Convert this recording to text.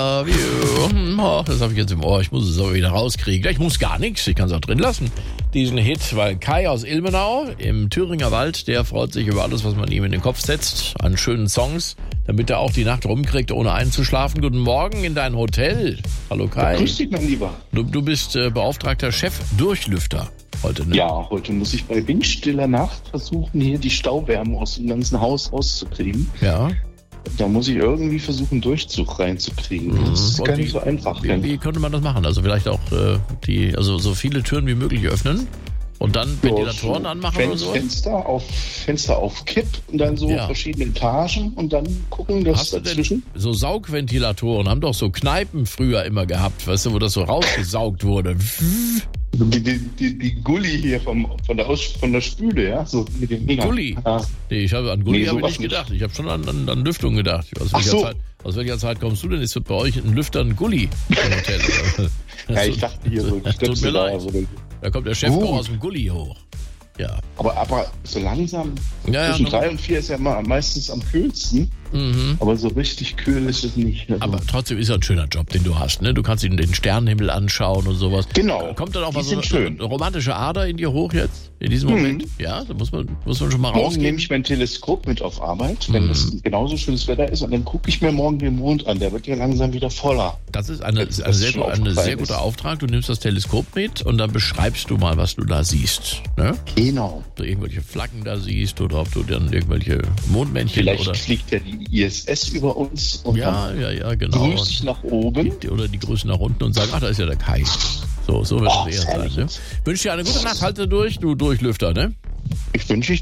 Love you. Oh, das habe ich jetzt im Ohr. Ich muss es aber wieder rauskriegen. Ich muss gar nichts. Ich kann es auch drin lassen. Diesen Hit, weil Kai aus Ilmenau im Thüringer Wald, der freut sich über alles, was man ihm in den Kopf setzt, an schönen Songs, damit er auch die Nacht rumkriegt, ohne einzuschlafen. Guten Morgen in dein Hotel. Hallo Kai. Grüß dich, mein Lieber. Du bist beauftragter Chef-Durchlüfter heute, ne? Ja, heute muss ich bei windstiller Nacht versuchen, hier die Stauwärme aus dem ganzen Haus rauszukriegen. Ja. Da muss ich irgendwie versuchen, Durchzug reinzukriegen. Das ist gar nicht so einfach. Wie könnte man das machen? Also vielleicht auch so viele Türen wie möglich öffnen und dann Ventilatoren anmachen oder so? Fenster auf Kipp und dann so verschiedene Etagen und dann gucken, dass Hast du dazwischen... denn so Saugventilatoren haben doch so Kneipen früher immer gehabt, weißt du, wo das so rausgesaugt wurde. Die Gulli hier von der Spüle, ja? So mit dem Finger. Gulli? Ah. Nee, an Gulli habe ich nicht nicht gedacht. Ich habe schon an Lüftung gedacht. Aus welcher Zeit kommst du denn? Ist bei euch ein Lüfter ein Gulli im Hotel? Ja, ich dachte hier so Tut mir leid. Da kommt der Chef aus dem Gulli hoch. Ja. Aber so langsam, Ja, zwischen 3 und 4 ist ja meistens am kühlsten. Mhm. Aber so richtig kühl ist es nicht. Also. Aber trotzdem ist es ein schöner Job, den du hast. Ne? Du kannst ihn den Sternenhimmel anschauen und sowas. Genau. Kommt dann auch mal Die so sind schön. eine romantische Ader in dir hoch jetzt? In diesem Moment? Ja, da muss man schon mal Morgen rausgehen. nehme ich mein Teleskop mit auf Arbeit, wenn es genauso schönes Wetter ist. Und dann gucke ich mir morgen den Mond an. Der wird ja langsam wieder voller. Das ist ein sehr guter Auftrag. Du nimmst das Teleskop mit und dann beschreibst du mal, was du da siehst. Ne? Genau. Ob du irgendwelche Flaggen da siehst oder ob du dann irgendwelche Mondmännchen Vielleicht fliegt ja die ISS über uns und ja, genau. grüßt sich nach oben. Oder die grüßen nach unten und sagen, ach, da ist ja der Kai. So wird es eher sein. Ne? Wünsche dir eine gute Nacht, halte durch, du Durchlüfter, ne? Ich wünsche